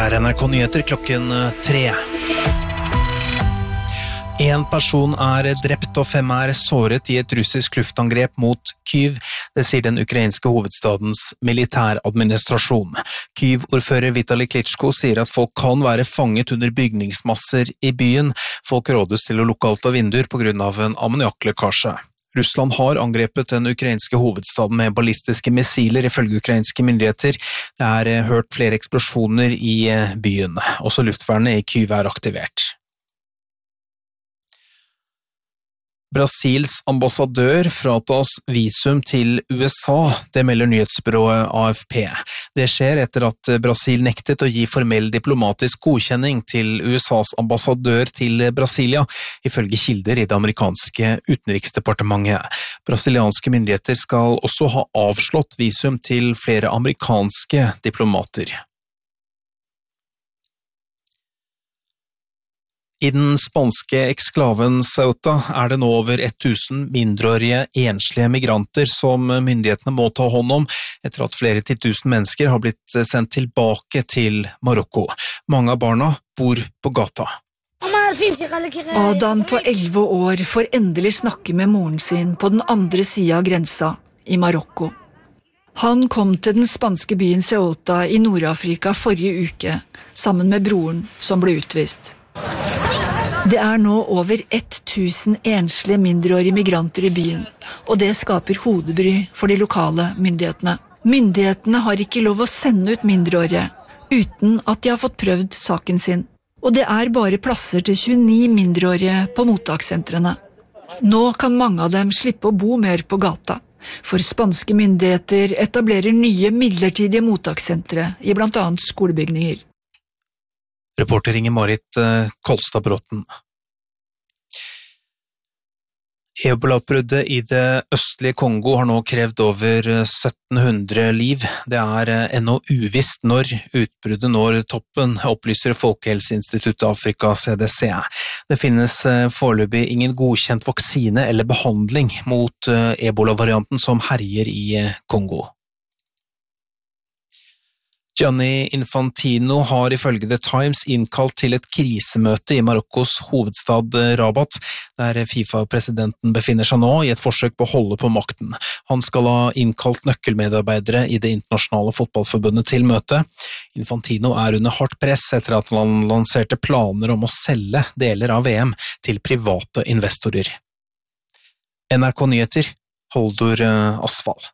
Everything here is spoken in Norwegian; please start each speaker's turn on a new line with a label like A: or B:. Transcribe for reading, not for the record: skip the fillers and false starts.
A: Dette NRK Nyheter klokken 3. En person drept og 5 såret i et russisk luftangrep mot Kyiv, det sier den ukrainske hovedstadens militæradministrasjon. Kyiv-ordfører Vitali Klitschko sier at folk kan være fanget under bygningsmasser i byen. Folk rådes til å lukke alt av vinduer på grunn av en ammoniakklekkasje. Russland har angrepet den ukrainske hovedstaden med ballistiske missiler ifølge ukrainske myndigheter. Det hørt flere eksplosjoner i byen. Også luftvernet i Kyiv aktivert. Brasils ambassadør fratas visum til USA, det melder nyhetsbyrået AFP. Det skjer etter at Brasil nektet å gi formell diplomatisk godkjenning til USAs ambassadør til Brasilia, ifølge kilder i det amerikanske utenriksdepartementet. Brasilianske myndigheter skal også ha avslått visum til flere amerikanske diplomater. I den spanske eksklaven Ceuta det nå over 1000 mindreårige enslige migranter som myndighetene må ta hånd om etter at flere 10 000 mennesker har blitt sendt tilbake til Marokko. Mange av barna bor på gata.
B: Adam på 11 år får endelig snakke med moren sin på den andre siden av grensa, i Marokko. Han kom til den spanske byen Ceuta i Nord-Afrika forrige uke, sammen med broren som ble utvist. Det nå over 1000 enslige mindreårige migranter i byen, og det skaper hodebry for de lokale myndighetene. Myndighetene har ikke lov å sende ut mindreårige, uten at de har fått prøvd saken sin. Og det bare plasser til 29 mindreårige på mottakssentrene. Nå kan mange av dem slippe å bo mer på gata, for spanske myndigheter etablerer nye midlertidige mottakssentre i blant annet skolebygninger.
A: Reporter Inger-Marit Kolstad-Bråten. Ebola-utbruddet i det østlige Kongo har nå krevd over 1700 liv. Det ennå uvisst når utbruddet når toppen, opplyser Folkehelseinstituttet Afrika CDC. Det finnes foreløpig ingen godkjent vaksine eller behandling mot Ebola-varianten som herjer i Kongo. Gianni Infantino har ifølge The Times innkalt til et krisemøte i Marokkos hovedstad Rabat, der FIFA-presidenten befinner seg nå i et forsøk på å holde på makten. Han skal ha innkalt nøkkelmedarbeidere i det internasjonale fotballforbundet til møte. Infantino under hardt press etter at han lanserte planer om å selge deler av VM til private investorer. NRK Nyheter, Holdur Asfall.